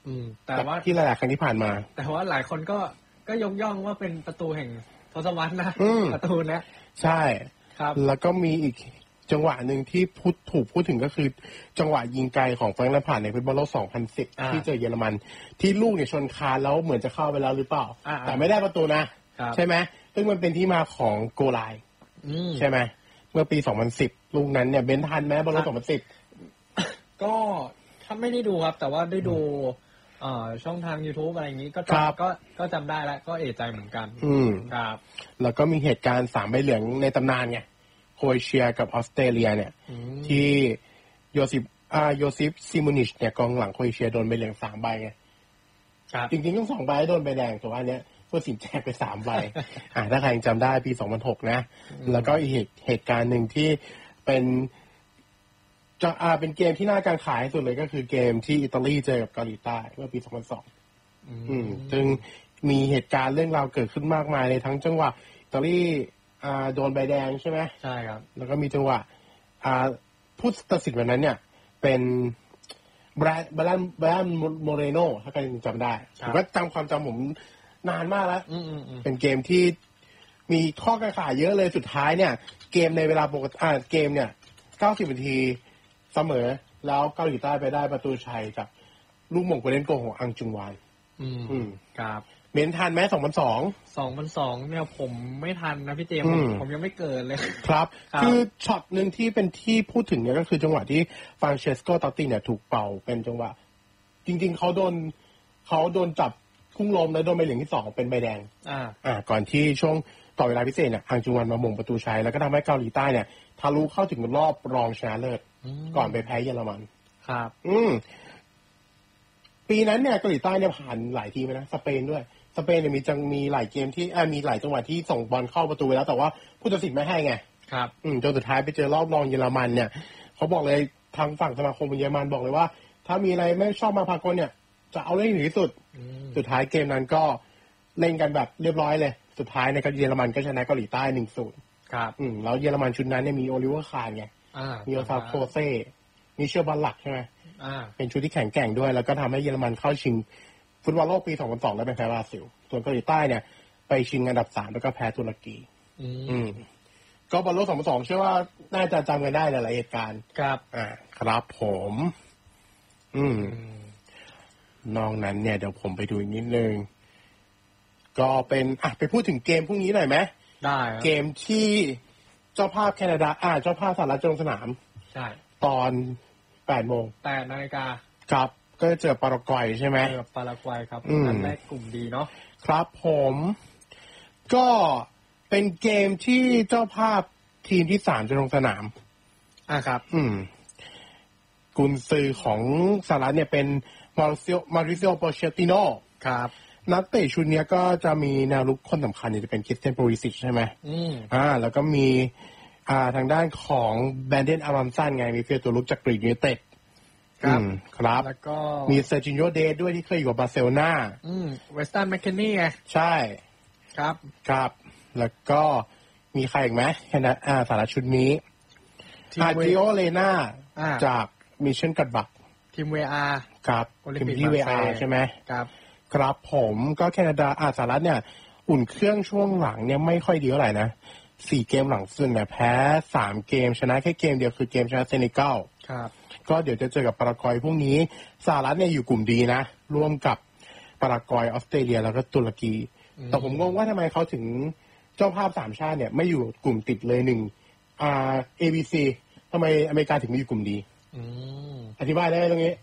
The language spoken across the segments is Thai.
แต่ว่าที่หลายๆครั้งที่ผ่านมาแต่ว่าหลายคนก็ยกย่องว่าเป็นประตูแห่งทศวรรษนะประตูนี้ใช่ครับแล้วก็มีอีกจังหวะหนึ่งที่ถูกพูดถึงก็คือจังหวะยิงไกลของแฟรงค์ แลมพาร์ดในฟุตบอลโลก 2010 ที่เจอเยอรมันที่ลูกเนี่ยชนคานแล้วเหมือนจะเข้าไปแล้วหรือเปล่าแต่ไม่ได้ประตูนะใช่ไหมซึ่งมันเป็นที่มาของโกไลน์ใช่ไหมเมื่อปี 2010 ลูกนั้นเนี่ยเบนทันไหมบอลโลก 2010 ก็ถ้าไม่ได้ดูครับแต่ว่าได้ดูช่องทาง YouTube อะไรอย่างนี้ก็จำได้แล้วก็เอะใจเหมือนกันครับแล้วก็มีเหตุการณ์3 ใบเหลืองในตำนานไงโครเอเชียกับออสเตรเลียเนี่ยที่โยซิฟซิมูนิชเนี่ยกองหลังโครเอเชียโดนใบเหลือง3 ใบไงจริงๆต้อง2 ใบโดนใบแดงแต่ว่าเนี้ยผู้สินแจกไป3 ใบถ้าใครยังจำได้ปี 2006 นะแล้วก็อีกเหตุการณ์หนึ่งที่เป็นเกมที่น่ากังขาที่สุดเลยก็คือเกมที่อิตาลีเจอกับเกาหลีใต้เมื่อปี 2002 ซึ่งมีเหตุการณ์เรื่องราวเกิดขึ้นมากมายเลยทั้งจังหวะอิตาลีโดนใบแดงใช่ไหมใช่ครับแล้วก็มีจังหวะผู้ตัดสินวันนั้นเนี่ยเป็นบรอันโมเรโนถ้าใครจำได้ผมก็ความจำผมนานมากแล้วเป็นเกมที่มีข้อกังขาเยอะเลยสุดท้ายเนี่ยเกมในเวลาปกติเกมเนี่ย90 นาทีเสมอแล้วเกาหลีใต้ไปได้ประตูชัยจากลูกหม่งไปเล่นโกของอังจุงวานครับเมนทันไหม 2002เนี่ยผมไม่ทันนะพี่เจมผมยังไม่เกิดเลยครับคือช็อตหนึ่งที่เป็นที่พูดถึงเนี่ยก็คือจังหวะที่ฟรานเชสโก ตอตติเนี่ยถูกเป่าเป็นจังหวะจริงๆเขาโดนจับพุ่งล้มแล้วโดนใบเหลืองที่2เป็นใบแดงก่อนที่ช่วงต่อเวลาพิเศษเนี่ยอังจุงวานมาหม่งประตูชัยแล้วก็ทำให้เกาหลีใต้เนี่ยทะลุเข้าถึงรอบรองชนะเลิศก่อนไปแพ้เยอรมันครับปีนั้นเนี่ยเกาหลีใต้เนี่ยผ่านหลายทีมนะสเปนด้วยสเปนเนี่ยมีหลายเกมที่มีหลายจังหวะที่ส่งบอลเข้าประตูไปแล้วแต่ว่าผู้ตัดสินไม่ให้ไงครับจนสุดท้ายไปเจอรอบรองเยอรมันเนี่ยเขาบอกเลยทางฝั่งสมาคมเยอรมันบอกเลยว่าถ้ามีอะไรไม่ชอบมาพากลเนี่ยจะเอาเรื่องถึงที่สุดสุดท้ายเกมนั้นก็เล่นกันแบบเรียบร้อยเลยสุดท้ายในเยอรมันก็ชนะเกาหลีใต้ 1-0 ครับแล้วเยอรมันชุดนั้นเนี่ยมีโอลิเวอร์คาร์ไงมีโอซาโคเซ่มีเชอร์บอลหลักใช่ไหมเป็นชุดที่แข็งแกร่งด้วยแล้วก็ทำให้เยอรมันเข้าชิงฟุตบอลโลกปี 2002 แล้วเป็นแพ้บราซิลส่วนเกาหลีใต้เนี่ยไปชิงอันดับ3แล้วก็แพ้ตุรกีก็บอลโลก 2002 เชื่อว่าน่าจะจำกันได้หลายเหตุการณ์ครับครับผมนอกนั้นเนี่ยเดี๋ยวผมไปดูอีกนิดนึงก็เป็นไปพูดถึงเกมพรุ่งนี้หน่อยไหมได้เกมที่เจ้าภาพแคนาดาเจ้าภาพสหรัฐลงสนามใช่ตอน 8 โมง 8 นาฬิกาครับก็จะเจอปารากวัยใช่ไหมเจอปารากวัยครับนัดแรกกลุ่มดีเนาะครับผมก็เป็นเกมที่เจ้าภาพทีมที่3จะลงสนามครับกุนซือของสหรัฐเนี่ยเป็นมาริซิโอ โปเชตติโนครับนักเตะชุดนี้ก็จะมีแนวรุกคนสำคัญจะเป็นคริสเตียน โปริซิชใช่ไหมแล้วก็มีทางด้านของแบนเดน อารอนสันไงมีเฟียตัวลุกจากกรีกยูไนเต็ดครับแล้วก็มีเซอร์จิโญ เดสด้วยที่เคยอยู่กับบาร์เซโลนาเวสตัน แมคเคนนี่ไงใช่ครับแล้วก็มีใครอีกไหมสารชุดนี้จิโอ เลนาจากมิชชั่นกัดบักทีม VR ครับทีมที่ VR ใช่ไหมครับผมก็แคนาดาสหรัฐเนี่ยอุ่นเครื่องช่วงหลังเนี่ยไม่ค่อยดีเท่าไหร่นะ4 เกมหลังสุดเนี่ยแพ้3 เกมชนะแค่เกมเดียวคือเกมชนะเซเนกัลครับก็เดี๋ยวจะเจอกับปารากวัยพรุ่งนี้สหรัฐเนี่ยอยู่กลุ่มดีนะร่วมกับปารากวัยออสเตรเลียแล้วก็ตุรกีแต่ผมงงว่าทำไมเขาถึงเจ้าภาพ3 ชาติเนี่ยไม่อยู่กลุ่มติดเลยABC ทำไมอเมริกาถึงไม่อยู่กลุ่มดีอธิบายได้ไหมตรงนี้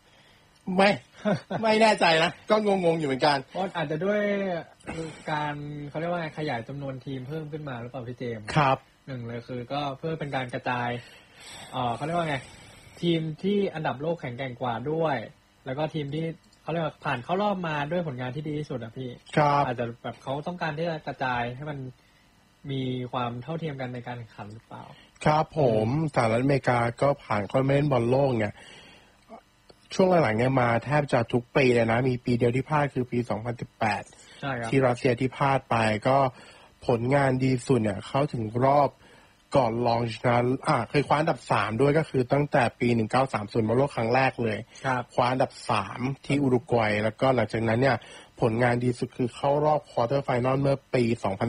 ไม่แน่ใจนะก็งงอยู่เหมือนกันเพราะอาจจะด้วยการเขาเรียกว่าขยายจำนวนทีมเพิ่มขึ้นมาหรือเปล่าพี่เจมส์ครับหนึ่งเลยคือก็เพื่อเป็นการกระจายเขาเรียกว่าไงทีมที่อันดับโลกแข็งแกร่งกว่าด้วยแล้วก็ทีมที่เขาเรียกว่าผ่านเข้ารอบมาด้วยผลงานที่ดีที่สุดอ่ะพี่อาจจะแบบเขาต้องการที่จะกระจายให้มันมีความเท่าเทียมกันในการแข่งขันหรือเปล่าครับผมสหรัฐอเมริกาก็ผ่านเข้ามาเล่นบอลโลกเนี่ยช่วงหลังๆเนี่ยมาแทบจะทุกปีเลยนะมีปีเดียวที่พลาดคือปี 2018 ที่รัสเซียที่พลาดไปก็ผลงานดีสุดเนี่ยเข้าถึงรอบก่อนรองชนะเคยคว้าอันดับ3ด้วยก็คือตั้งแต่ปี1930บอลโลกครั้งแรกเลยคว้าอันดับ3ที่อุรุกวัยแล้วก็หลังจากนั้นเนี่ยผลงานดีสุดคือเข้ารอบควอเตอร์ไฟนอลเมื่อปี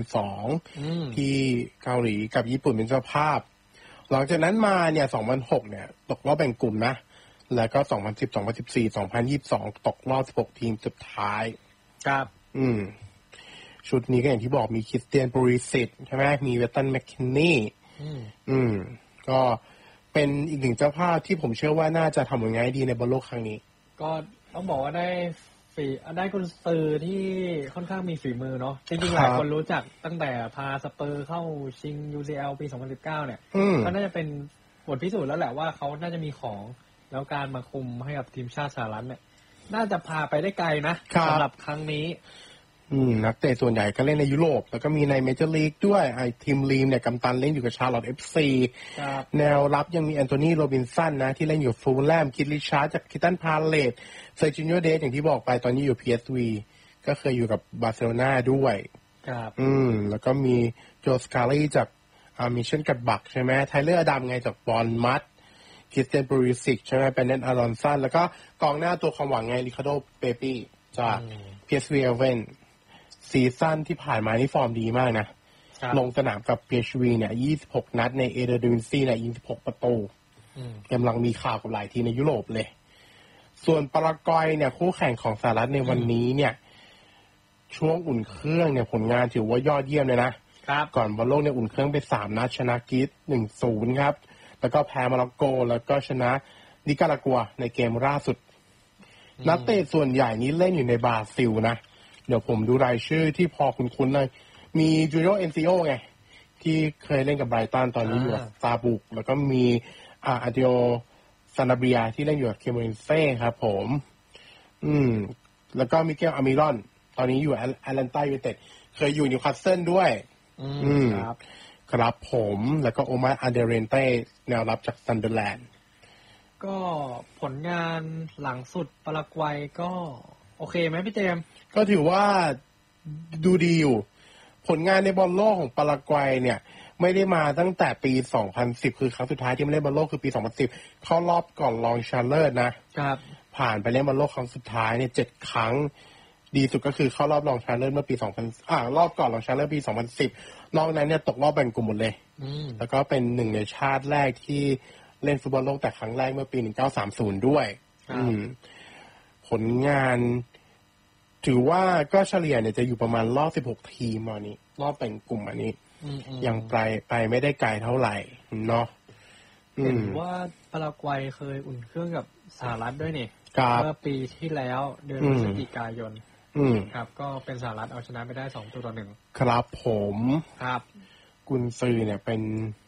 2002ที่เกาหลีกับญี่ปุ่นเป็นเจ้าภาพหลังจากนั้นมาเนี่ย2006เนี่ยตกรอบแบ่งกลุ่มนะแล้วก็2010 2014 2022ตกรอบ16ทีมสุดท้ายครับชุดนี้ก็อย่างที่บอกมีคริสเตียนปูริสิตใช่ไหมมีเวตันแมคคินนี่ก็เป็นอีกหนึ่งเจ้าภาพที่ผมเชื่อว่าน่าจะทำผลงานดีในบอลโลกครั้งนี้ก็ต้องบอกว่าได้กุนซือที่ค่อนข้างมีฝีมือเนาะจริงๆหลายคนรู้จักตั้งแต่พาสเปอร์เข้าชิง UCL ปี2019เนี่ยก็น่าจะเป็นบทพิสูจน์แล้วแหละว่าเขาน่าจะมีของแล้วการมาคุมให้กับทีมชาติสหรัฐเนี่ยน่าจะพาไปได้ไกลนะสำหรับครั้งนี้นักเตะส่วนใหญ่ก็เล่นในยุโรปแล้วก็มีในเมเจอร์ลีกด้วยไอ้ทีมลีมเนี่ยกัปตันเล่นอยู่กับชาร์ลอตต์ FC แนวรับยังมีแอนโทนีโรบินสันนะที่เล่นอยู่ฟูลแลมคิดริชาร์ดจากคิตันพาเลตเซอร์จิโญเดสอย่างที่บอกไปตอนนี้อยู่ PSV ก็เคยอยู่กับบาร์เซโลนาด้วยแล้วก็มีโจสกาลีจากมิเชนกัดบักใช่ไหมไทเลอร์อดัมไงจากบอลมัดคริสเตียนปูริสิกใช่ไหมเป็นเนนอารอนสันแล้วก็กองหน้าตัวความหวังไงริคาร์โดเปปี้จาก PSV เอเวนซีซั่นที่ผ่านมานี่ฟอร์มดีมากนะลงสนามกับ PSV เนี่ย26นัดในเอเดอร์ดิวินซีเนี่ยยิง16ประตูกำลังมีข่าวกับหลายทีในยุโรปเลยส่วนปารากวัยเนี่ยคู่แข่งของสหรัฐในวันนี้เนี่ยช่วงอุ่นเครื่องเนี่ยผลงานถือว่ายอดเยี่ยมเลยนะก่อนบอลโลกเนี่ยอุ่นเครื่องไป3นัดชนะกรีซ 1-0 ครับแล้วก็แพ้โมร็อกโกแล้วก็ชนะนิการากัวในเกมล่าสุดนักเตะส่วนใหญ่นี้เล่นอยู่ในบราซิลนะเดี๋ยวผมดูรายชื่อที่พอคุ้นๆเลยมีจูโรเอนซิโอไงที่เคยเล่นกับไบรตันตอนนี้อยู่กับซาบุกแล้วก็มีอาดิโอซานาเบียที่เล่นอยู่กับเคมเรนเซ่ครับผมแล้วก็มิเกลอามิรอนตอนนี้อยู่แอตแลนตายูไนเต็ดเคยอยู่นิวคาสเซิลด้วยครับผมแล้วก็โอมาอาเดเรนเต้แนวรับจากซันเดอร์แลนด์ก็ผลงานหลังสุดปารากวัยก็โอเคไหมพี่เจมส์ก็ถือว่าดูดีอยู่ผลงานในบอลโลกของปารากวัยเนี่ยไม่ได้มาตั้งแต่ปี2010คือครั้งสุดท้ายที่มาเล่นบอลโลกคือปี2010เข้ารอบก่อนรองชาเลอร์นะครับผ่านไปเล่นบอลโลกครั้งสุดท้ายเนี่ย7ครั้งดีสุดก็คือเข้ารอบรองชาเลอร์เมื่อปีรอบก่อนรองชาเลอร์ปี2010นอกนั้นเนี่ยตกรอบแบ่งกลุ่มหมดเลยแล้วก็เป็นหนึ่งในชาติแรกที่เล่นฟุตบอลโลกแต่ครั้งแรกเมื่อปี1930ด้วยผลงานถือว่าก็เฉลี่ยเนี่ยจะอยู่ประมาณรอบ16ทีมอันนี้รอบแบ่งกลุ่มอันนี้ยังไปไม่ได้ไกลเท่าไหร่เนาะเห็นว่าปารากวัยเคยอุ่นเครื่องกับสหรัฐด้วยนี่เมื่อปีที่แล้วเดือนพฤศจิกายนครับก็เป็นสหรัฐเอาชนะไปได้2-1 ครับผมครับกุนซือเนี่ยเป็น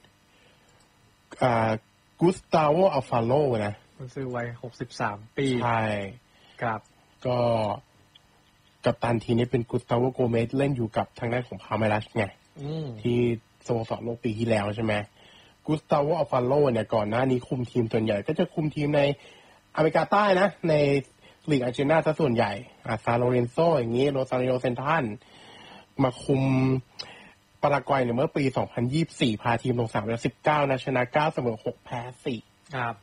กุสตาโวอัลฟาโลนะกุนซือวัย63ปีใช่ครับก็กัปตันทีนี้เป็นกุสตาโวโกเมสเล่นอยู่กับทางด้านของพาเมรัสไงที่สโมสรโลกปีที่แล้วใช่ไหมกุสตาโวอัลฟาโลเนี่ยก่อนหน้านี้คุมทีมส่วนใหญ่ก็จะคุมทีมในอเมริกาใต้นะในลีกอาร์เจนตินาซะส่วนใหญ่ซาโลเรนโซอย่างนี้โรซาริโอเซนทันมาคุมปารากวัยเนี่ยเมื่อปี2024พาทีมลงสนามแล้ว19นัดชนะ9เสมอ6แพ้4 ครับ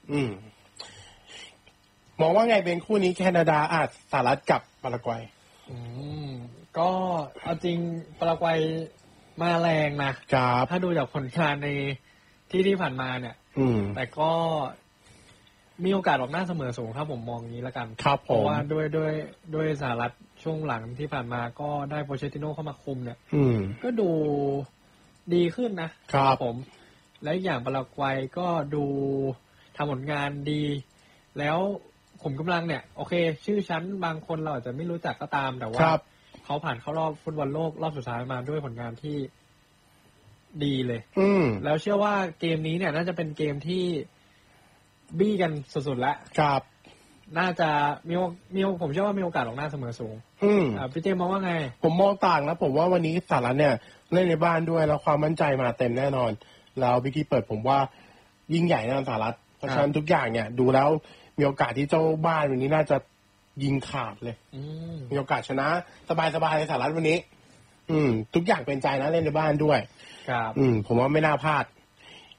มองว่าไงเป็นคู่นี้แคนาดาสหรัฐกับปารากวัยก็เอาจริงปารากวัยมาแรงนะถ้าดูจากผลงานในที่ผ่านมาเนี่ยแต่ก็มีโอกาสออกหน้าเสมอสูงครับผมมองนี้แล้วกันเพราะว่าด้วยสหรัฐช่วงหลังที่ผ่านมาก็ได้โปเชติโน่เข้ามาคุมเนี่ยก็ดูดีขึ้นนะครับผมและอย่างปารากวัยก็ดูทำผลงานดีแล้วขุมกำลังเนี่ยโอเคชื่อชั้นบางคนเราอาจจะไม่รู้จักก็ตามแต่ว่าเขาผ่านเข้ารอบฟุตบอลโลกรอบสุดท้ายมาด้วยผลงานที่ดีเลยแล้วเชื่อว่าเกมนี้เนี่ยน่าจะเป็นเกมที่บี้กันสุดๆแล้วครับน่าจะผมเชื่อว่ามีโอกาสออกหน้าเสมอสูงพี่เจมองว่าไงผมมองต่างนะผมว่าวันนี้สหรัฐเนี่ยเล่นในบ้านด้วยแล้วความมั่นใจมาเต็มแน่นอนแล้วพิธีเปิดผมว่ายิ่งใหญ่แน่นอนสหรัฐเพราะฉะนั้นทุกอย่างเนี่ยดูแล้วมีโอกาสที่เจ้าบ้านวันนี้น่าจะยิงขาดเลยมีโอกาสชนะสบายๆในสหรัฐวันนี้ทุกอย่างเป็นใจนะเล่นในบ้านด้วยครับผมว่าไม่น่าพลาด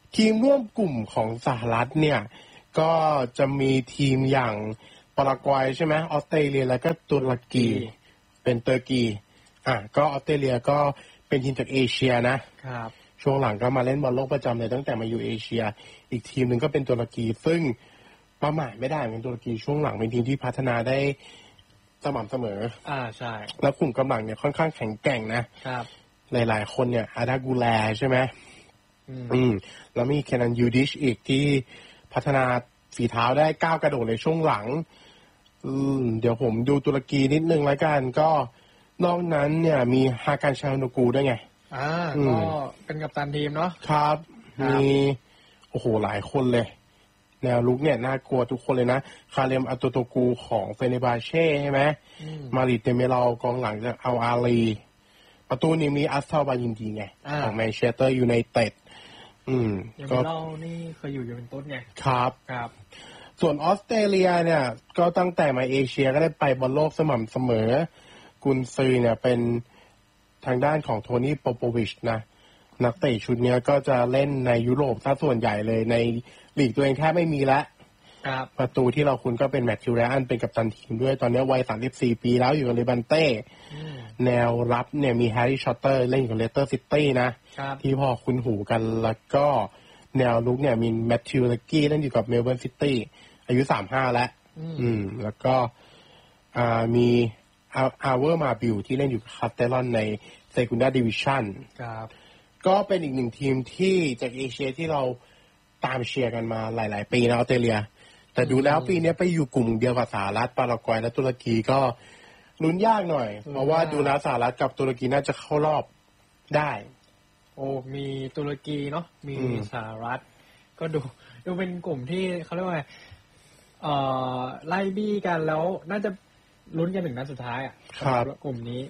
ทีมร่วมกลุ่มของสหรัฐเนี่ยก็จะมีทีมอย่างปารากวัยใช่ไหมออสเตรเลียแล้วก็ตุรกีเป็นเตอร์กีก็ออสเตรเลียก็เป็นทีมจากเอเชียนะครับช่วงหลังก็มาเล่นบอลโลกประจำเลยตั้งแต่มาอยู่เอเชียอีกทีมหนึ่งก็เป็นตุรกีซึ่งประมาทไม่ได้เหมือนตุรกีช่วงหลังเป็นทีมที่พัฒนาได้สม่ำเสมอใช่แล้วกลุ่มกำลังเนี่ยค่อนข้างแข็งแกร่งนะครับหลายๆคนเนี่ยอาดากูแลใช่ไหมแล้วมีแคนันยูดิชอีกที่พัฒนาฝีเท้าได้ก้าวกระโดดในช่วงหลังเดี๋ยวผมดูตุรกีนิดนึงแล้วกันก็นอกนั้นเนี่ยมีฮากันชาโนกูด้วยไงก็เป็นกัปตันทีมเนาะครับมีโอ้โหหลายคนเลยแนวลุกเนี่ยน่ากลัวทุกคนเลยนะคาเลมอัตโตโตกูของเฟเนบาเช่ใช่ไหมมาริเตเมลากองหลังจากอัลอาลีประตูนี้มีอัสซาบายินดีไงของแมนเชสเตอร์ยูไนเต็ดก็เรานี่เคยอยู่ยูเวนตุสไงครับส่วนออสเตรเลียเนี่ยก็ตั้งแต่มาเอเชียก็ได้ไปบอลโลกสม่ำเสมอกุนซือเนี่ยเป็นทางด้านของโทนี่โปโปวิชนะนักเตะชุดนี้ก็จะเล่นในยุโรปซะส่วนใหญ่เลยในลีกตัวเองแทบไม่มีแล้วประตูที่เราคุ้นก็เป็นแมทธิว ไรอันเป็นกัปตันทีมด้วยตอนนี้วัย34ปีแล้วอยู่กับเลบันเต้แนวรับเนี่ยมีแฮร์รี่ชอตเตอร์เล่นอยู่กับเลสเตอร์ซิตี้นะที่พอคุ้นหูกันแล้วก็แนวลุกเนี่ยมีแมทธิว เลกกี้เล่นอยู่กับเมลเบิร์นซิตี้อายุ35แล้วแล้วก็มีอาเวอร์มาบิลที่เล่นอยู่กับคาสเตลอนในเซคันดาดิวิชั่นก็เป็นอีกหนึ่งทีมที่จากเอเชียที่เราตามเชียร์กันมาหลายๆปีนะออสเตรเลียแต่ดูแล้วปีนี้ไปอยู่กลุ่มเดียวกับสหรัฐปารากวัยและตุรกีก็ลุ้นยากหน่อยเพราะว่าดูแล้วสหรัฐกับตุรกีน่าจะเข้ารอบได้มีตุรกีเนาะมีสหรัฐก็ดูเป็นกลุ่มที่เขาเรียกว่าไล่บี้กันแล้วน่าจะลุ้นกันถึงนัดสุดท้ายครับกลุ่มนี้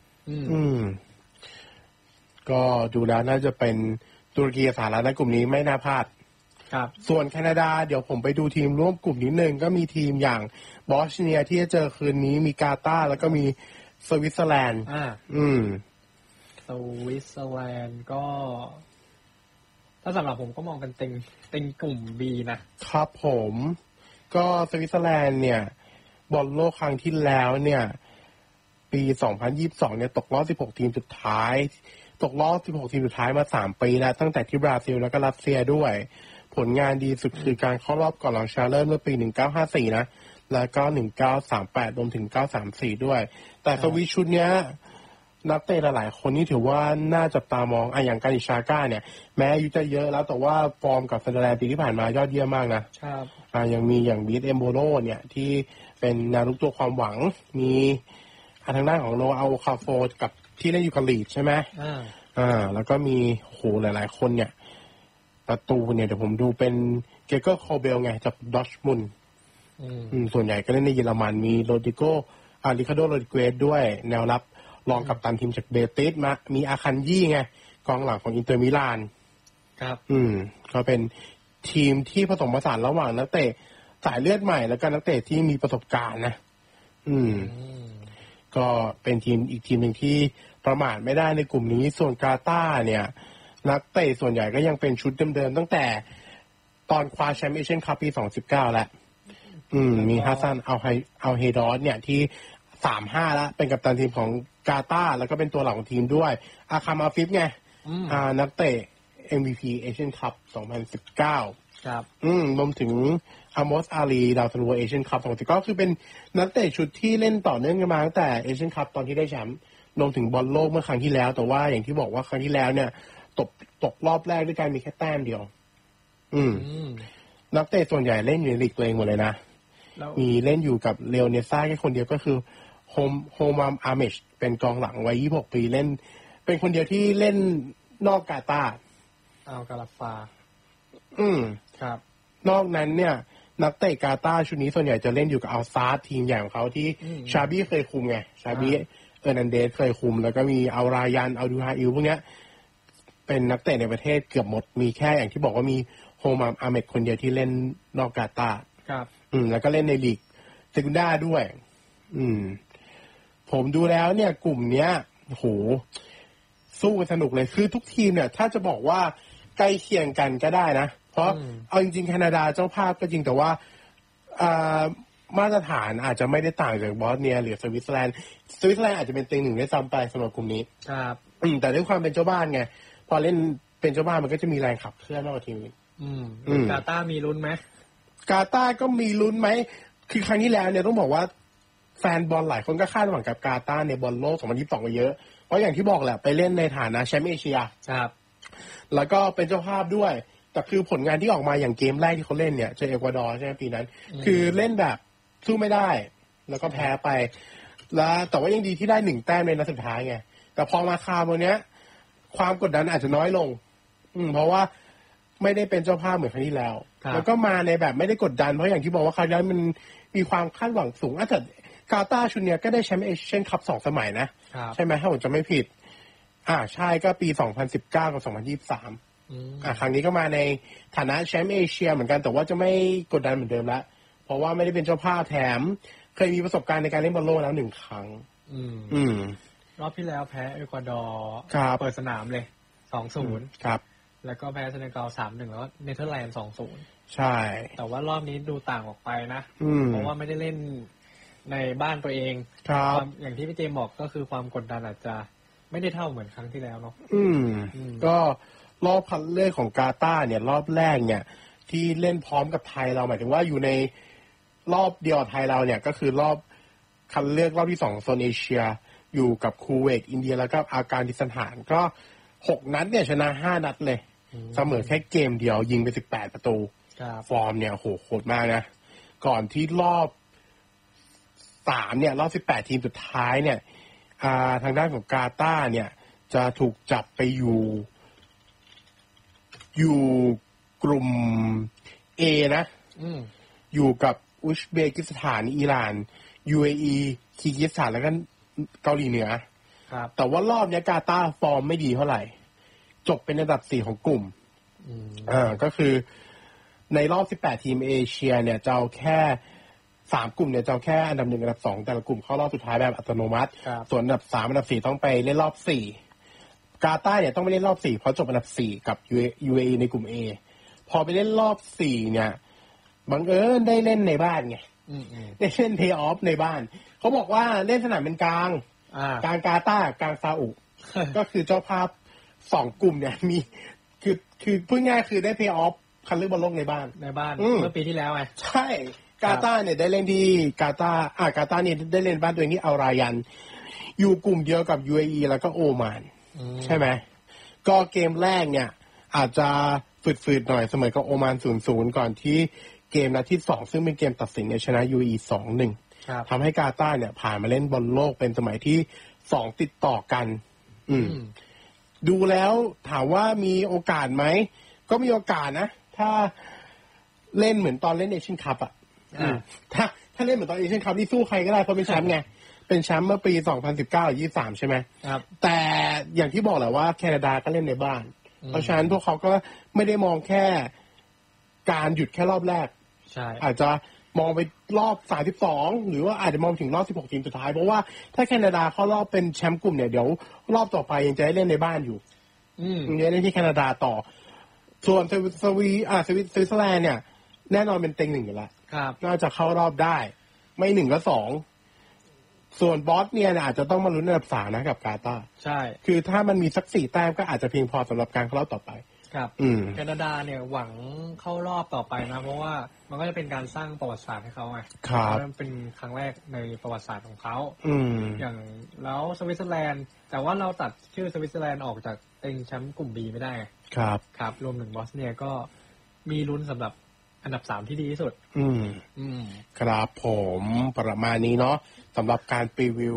ก็ดูแล้วน่าจะเป็นตุรกีสหรัฐในกลุ่มนี้ไม่น่าพลาดครับส่วนแคนาดาเดี๋ยวผมไปดูทีมร่วมกลุ่มนิดนึงก็มีทีมอย่างบอสเนียที่จะเจอคืนนี้มีกาตาร์แล้วก็มีสวิตเซอร์แลนด์สวิตเซอร์แลนด์ก็ถ้าสำหรับผมก็มองเป็นเต็งกลุ่ม B นะครับผมก็สวิตเซอร์แลนด์เนี่ยบอลโลกครั้งที่แล้วเนี่ยปี2022เนี่ยตกรอบ16ทีมสุดท้ายตกรอบ16ทีมสุดท้ายมา3ปีแล้วตั้งแต่ที่บราซิลแล้วก็รัสเซียด้วยผลงานดีสุดคือการเข้ารอบก่อนหลังชนะเลิศเมื่อปี1954นะแล้วก็1938รวมถึง934ด้วยแต่สวิตชุดเนี้ยนักเตะหลายคนนี่ถือว่าน่าจับตามองอย่างการิชาก้าเนี่ยแม้อายุจะเยอะแล้วแต่ว่าฟอร์มกับซันเดอร์แลนด์ปีที่ผ่านมายอดเยี่ยมมากนะครับยังมีอย่างบีทเอมโบโลเนี่ยที่เป็นแนวรุกตัวความหวังมีทางด้านของโนอาคาโฟกับที่เล่นอยู่กับลีดใช่ไหมแล้วก็มีโหหลายๆคนเนี่ยประตูเนี่ยเดี๋ยวผมดูเป็นเกเกอร์โคเบลไงจากดอชมุนส่วนใหญ่ก็เล่นในเยอรมันมีโรดิโกริคาโดโรดิเกสด้วยแนวรับรองกัปตันทีมจากเบติสมามีอาคันยี่ไงกองหลังของอินเตอร์มิลานครับก็เป็นทีมที่ผสมผสานระหว่างนักเตะสายเลือดใหม่แล้วก็นักเตะที่มีประสบการณ์นะก็เป็นทีมอีกทีมหนึ่งที่ประมาทไม่ได้ในกลุ่มนี้ส่วนกาตาร์เนี่ยนักเตะส่วนใหญ่ก็ยังเป็นชุดเดิมๆตั้งแต่ตอนคว้าแชมป์เอเชียนคัพปี2019แล้วมีฮัสซันอัลเฮดอสเนี่ยที่35แล้วเป็นกัปตันทีมของกาตาร์แล้วก็เป็นตัวหลักของทีมด้วยอาคามอาฟิฟไงนักเตะ MVP เอเชียนคัพ2019 ครับรวมถึงอามอสอาลีดาวซันโวเอเชียนคัพ2019คือเป็นนักเตะชุดที่เล่นต่อเนื่องกันมาตั้งแต่เอเชียนคัพตอนที่ได้แชมป์รวมถึงบอลโลกเมื่อครั้งที่แล้วแต่ว่าอย่างที่บอกว่าครั้งที่แล้วเนี่ยตกรอบแรกด้วยการมีแค่แต้มเดียวนักเตะส่วนใหญ่เล่นอยู่ในลีกตัวเองหมดเลยนะมีเล่นอยู่กับเลโอเนซ่าแค่คนเดียวก็คือโฮมามอาเมชเป็นกองหลังวัย26ปีเล่นเป็นคนเดียวที่เล่นนอกกาตาร์กาลาฟาครับนอกนั้นเนี่ยนักเตะกาตาร์ชุดนี้ส่วนใหญ่จะเล่นอยู่กับอัลซาร์ทีมใหญ่ของเขาที่ชาบี้เคยคุมไงชาบี้เออร์นันเดสเคยคุมแล้วก็มีอัลรายันอัลดูฮาอิลพวกเนี้ยเป็นนักเตะในประเทศเกือบหมดมีแค่อย่างที่บอกว่ามีโฮมามอาเมดคนเดียวที่เล่นนอกกาตาร์ครับแล้วก็เล่นในลีกเซกุนดาด้วยผมดูแล้วเนี่ยกลุ่มเนี้ยโหสู้กันสนุกเลยคือทุกทีมเนี่ยถ้าจะบอกว่าใกล้เคียงกันก็ได้นะเพราะเอาจริงๆแคนาดาเจ้าภาพก็จริงแต่ว่ามาตรฐานอาจจะไม่ได้ต่างจากบอสเนียหรือสวิตเซอร์แลนด์อาจจะเป็นเต็งหนึ่งได้ซ้ำไปสำหรับกลุ่มนี้ครับแต่ด้วยความเป็นเจ้าบ้านไงพอเล่นเป็นเจ้าบ้านมันก็จะมีแรงขับเคลื่อนมากกว่าทีมอื่นกาตาร์มีลุ้นไหมกาตาร์ก็มีลุ้นไหมคือครั้งที่แล้วเนี่ยต้องบอกว่าแฟนบอลหลายคนก็คาดหวังกับกาตาร์ในบอลโลก 2022 มาเยอะเพราะอย่างที่บอกแหละไปเล่นในฐานะแชมป์เอเชียครับแล้วก็เป็นเจ้าภาพด้วยแต่คือผลงานที่ออกมาอย่างเกมแรกที่เขาเล่นเนี่ยเจอเอกวาดอร์ใช่ไหมปีนั้นคือเล่นแบบสู้ไม่ได้แล้วก็แพ้ไปแล้วแต่ว่ายังดีที่ได้1 แต้มในนัดสุดท้ายไงแต่พอมาคราววันนี้ความกดดันอาจจะน้อยลงเพราะว่าไม่ได้เป็นเจ้าภาพเหมือนครั้งที่แล้วแล้วก็มาในแบบไม่ได้กดดันเพราะอย่างที่บอกว่าคราวนี้มันมีความคาดหวังสูงแต่กาตาร์ชุดเนี้ยก็ได้แชมป์เอเชียนคัพ2 สมัยนะใช่ไหมถ้าผมจำไม่ผิดใช่ก็ปี2019กับ2023ครั้งนี้ก็มาในฐานะแชมป์เอเชียเหมือนกันแต่ว่าจะไม่กดดันเหมือนเดิมละเพราะว่าไม่ได้เป็นเจ้าภาพแถมเคยมีประสบการณ์ในการเล่นบอลโลกแล้ว1 ครั้งรอบที่แล้วแพ้เอกวาดอร์เปิดสนามเลย 2-0 ครับแล้วก็แพ้เซเนกัล 3-1 แล้วเนเธอร์แลนด์ 2-0 ใช่แต่ว่ารอบนี้ดูต่างออกไปนะเพราะว่าไม่ได้เล่นในบ้านตัวเองอย่างที่พี่เจมบอกก็คือความกดดันอาจจะไม่ได้เท่าเหมือนครั้งที่แล้วเนาะก็รอบคัดเลือกของกาตาร์เนี่ยรอบแรกเนี่ยที่เล่นพร้อมกับไทยเราหมายถึงว่าอยู่ในรอบเดียวไทยเราเนี่ยก็คือรอบคัดเลือกรอบที่2โซนเอเชียอยู่กับคูเวตอินเดียแล้วก็อาการดิสถานก็6 นัดเนี่ยชนะ5 นัดเลยเสมอแค่เกมเดียวยิงไป18 ประตูฟอร์มเนี่ยโหดมากนะก่อนที่รอบ3เนี่ยรอบ18 ทีมสุดท้ายเนี่ยทางด้านของกาตาร์เนี่ยจะถูกจับไปอยู่กลุ่ม A นะอยู่กับอุซเบกิสถานอิหร่าน UAE คีร์กิสถานแล้วก็เกาหลีเหนือแต่ว่ารอบนี้กาตาร์ฟอร์มไม่ดีเท่าไหร่จบเป็นอันดับ4ของกลุ่มก็คือในรอบ18 ทีมเอเชียเนี่ยจะเอาแค่3 กลุ่มเนี่ยจะเอาแค่อันดับ1อันดับ2แต่ละกลุ่มเข้ารอบสุดท้ายแบบอัตโนมัติส่วนอันดับ3อันดับ4ต้องไปเล่นรอบ4กาตาร์เนี่ยต้องไปเล่นรอบ4เพราะจบอันดับ4กับ UAE ในกลุ่ม A พอไปเล่นรอบ4เนี่ยบังเอิญได้เล่นในบ้านไงได้เล่นเพลย์ออฟในบ้านเขาบอกว่าเล่นสนามเป็นกลางกาตาร์กลางซาอุ ก็คือเจ้าภาพ2 กลุ่มเนี่ยมีคือพูดง่ายคือได้เพลย์ออฟคัดเลือกบอลโลกในบ้านเมื่อปีที่แล้วไงใช่กาตาร์เนี่ยได้เล่นที่กาตาร์เนี่ยได้เล่นบ้านตัวเองที่อัลรายันอยู่กลุ่มเดียวกับ UAE แล้วก็โอมานใช่ไหมก็เกมแรกเนี่ยอาจจะฝืดๆหน่อยเสมอกับโอมาน 0-0 ก่อนที่เกมนัดที่2ซึ่งเป็นเกมตัดสินเนี่ยชนะ UAE 2-1 ทำให้กาตาร์เนี่ยผ่านมาเล่นบอลโลกเป็นสมัยที่2ติดต่อกันดูแล้วถามว่ามีโอกาสไหมก็มีโอกาสนะถ้าเล่นเหมือนตอนเล่นเอเชียนคัพถ้าเล่นเหมือนตอนเอเชียนคัพนี่สู้ใครก็ได้เพราะเป็นแชมป์ไงเป็นแชมป์เมื่อปี2019-23ใช่ไหมแต่อย่างที่บอกแหละว่าแคนาดาก็เล่นในบ้านเพราะฉะนั้นพวกเขาก็ไม่ได้มองแค่การหยุดแค่รอบแรกอาจจะมองไปรอบ32หรือว่าอาจจะมองถึงรอบ16 ทีมสุดท้ายเพราะว่าถ้าแคนาดาเข้ารอบเป็นแชมป์กลุ่มเนี่ยเดี๋ยวรอบต่อไปยังจะได้เล่นในบ้านอยู่ยังได้เล่นที่แคนาดาต่อส่วนสวิตเซอร์แลนด์เนี่ยแน่นอนเป็นเต็ง1อยู่แล้วน่าจะเข้ารอบได้ไม่1ก็2ส่วนบอสเนี่ยอาจจะต้องมาลุ้นอันดับ3นะกับกาตาร์ใช่คือถ้ามันมีสัก4 แต้มก็อาจจะเพียงพอสำหรับการเข้ารอบต่อไปครับแคนาดาเนี่ยหวังเข้ารอบต่อไปนะเพราะว่ามันก็จะเป็นการสร้างประวัติศาสตร์ให้เขาไงมันเป็นครั้งแรกในประวัติศาสตร์ของเขาอย่างแล้วสวิตเซอร์แลนด์แต่ว่าเราตัดชื่อสวิตเซอร์แลนด์ออกจากเต็งแชมป์กลุ่ม B ไม่ได้ครับรวมถึงบอสเนียก็มีลุ้นสำหรับอันดับ3ที่ดีที่สุดครับผมประมาณนี้เนาะสำหรับการรีวิว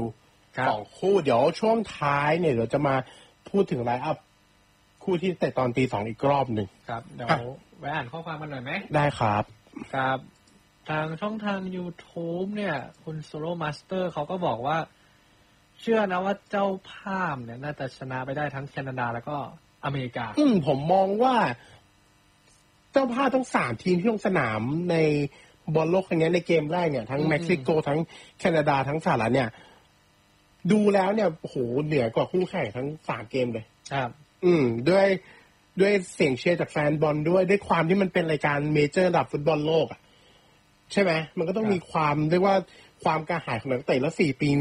2 คู่เดี๋ยวช่วงท้ายเนี่ยเดี๋ยวจะมาพูดถึงไลน์อัพคู่ที่เตะตอนตี 2อีกรอบหนึ่งครับเดี๋ยวไว้อ่านข้อความกันหน่อยไหมได้ครับครับทางช่องทาง YouTube เนี่ยคุณโซโลมาสเตอร์เขาก็บอกว่าเชื่อนะว่าเจ้าภาพเนี่ยน่าจะชนะไปได้ทั้งแคนาดาแล้วก็อเมริกาผมมองว่าเจ้าภาพทั้ง3 ทีมที่ลงสนามในบอลโลกครั้งนี้ในเกมแรกเนี่ยทั้งเม็กซิโกทั้งแคนาดาทั้งสหรัฐเนี่ยดูแล้วเนี่ยโหเหนือกว่าคู่แข่งทั้ง3 เกมเลยครับด้วยด้วยเสียงเชียร์จากแฟนบอลด้วยความที่มันเป็นรายการเมเจอร์ระดับฟุตบอลโลกอ่ะใช่ไหมมันก็ต้องมีความเรียกว่าความกระหายของนักเตะแล้ว4 ปี